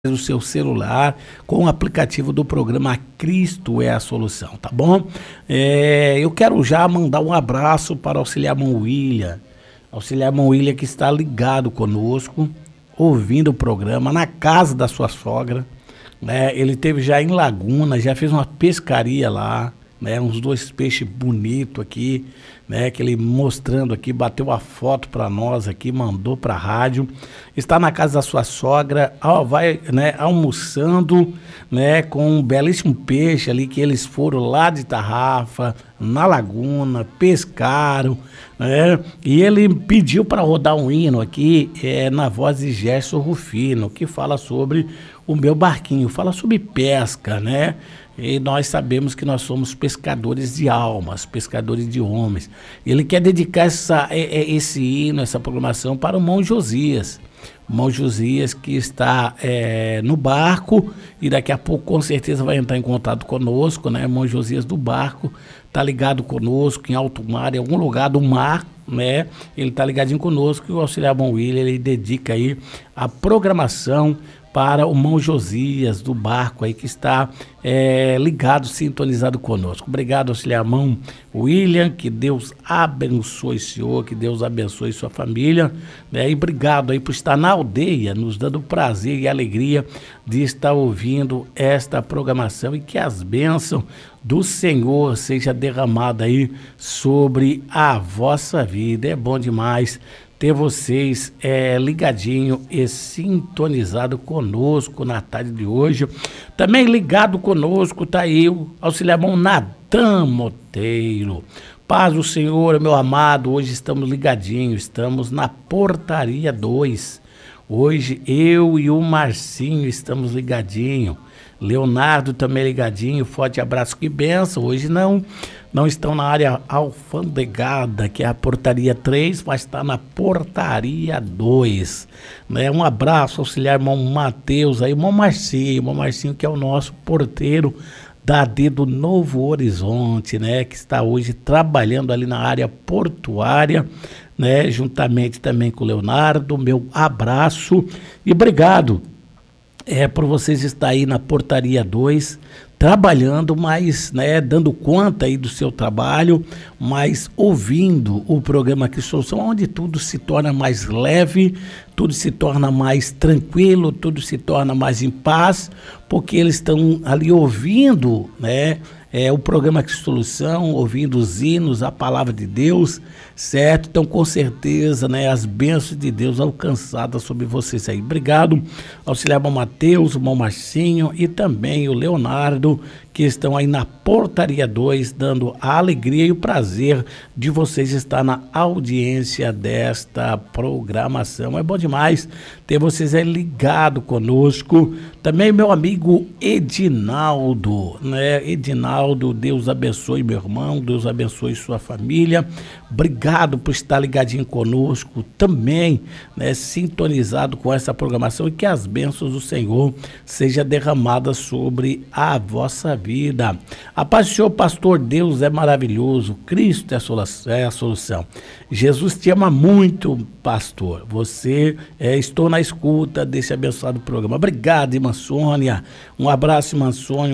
do seu celular com o aplicativo do programa Cristo é a Solução, tá bom? Eu quero já mandar um abraço para o auxiliar irmão William. Auxiliar irmão William que está ligado conosco, ouvindo o programa na casa da sua sogra, né? Ele teve já em Laguna, já fez uma pescaria lá, né? Uns 2 peixes bonitos aqui, né? Que ele mostrando aqui, bateu a foto para nós aqui, mandou para a rádio. Está na casa da sua sogra, vai, né, almoçando, né, com um belíssimo peixe ali que eles foram lá de Tarrafa, na Laguna, pescaram, né? E ele pediu para rodar um hino aqui, na voz de Gerson Rufino, que fala sobre o meu barquinho, fala sobre pesca, né? E nós sabemos que nós somos pescadores de almas, pescadores de homens. Ele quer dedicar esse hino, essa programação para o irmão Josias. O irmão Josias que está no barco e daqui a pouco com certeza vai entrar em contato conosco, né? O irmão Josias do barco está ligado conosco em alto mar, em algum lugar do mar, né? Ele está ligadinho conosco e o auxiliar irmão William, ele dedica aí a programação para o irmão Josias do barco aí que está ligado, sintonizado conosco. Obrigado, auxiliar irmão William, que Deus abençoe o senhor, que Deus abençoe sua família, né? E obrigado aí por estar na aldeia, nos dando prazer e alegria de estar ouvindo esta programação e que as bênçãos do Senhor seja derramada aí sobre a vossa vida. É bom demais ter vocês ligadinho e sintonizado conosco na tarde de hoje. Também ligado conosco tá aí o auxiliar irmão Natan Moteiro. Paz do Senhor, meu amado, hoje estamos ligadinhos, estamos na Portaria 2. Hoje eu e o Marcinho estamos ligadinho. Leonardo também ligadinho, forte abraço, que benção. Hoje não estão na área alfandegada, que é a Portaria 3, mas está na Portaria 2. Né? Um abraço, auxiliar irmão Mateus, aí, irmão Marcinho que é o nosso porteiro da AD do Novo Horizonte, né? Que está hoje trabalhando ali na área portuária, né? Juntamente também com o Leonardo, meu abraço e obrigado por vocês estar aí na Portaria 2, trabalhando, mas, né, dando conta aí do seu trabalho, mas ouvindo o programa Cristo Solução, onde tudo se torna mais leve, tudo se torna mais tranquilo, tudo se torna mais em paz, porque eles estão ali ouvindo, né, o programa Cristo Solução, ouvindo os hinos, a palavra de Deus, certo? Então, com certeza, né, as bênçãos de Deus alcançadas sobre vocês aí. Obrigado, auxiliar irmão Mateus, o irmão Marcinho e também o Leonardo, que estão aí na Portaria 2, dando a alegria e o prazer de vocês estar na audiência desta programação. É bom demais ter vocês aí ligado conosco. Também meu amigo Edinaldo, né? Edinaldo, Deus abençoe meu irmão, Deus abençoe sua família. Obrigado por estar ligadinho conosco também, né? Sintonizado com essa programação e que as bênçãos do Senhor sejam derramadas sobre a vossa vida. A paz do Senhor, pastor, Deus é maravilhoso, Cristo é a solução. Jesus te ama muito, pastor. Você, estou na escuta desse abençoado programa. Obrigado, irmã Sônia. Um abraço, irmã Sônia.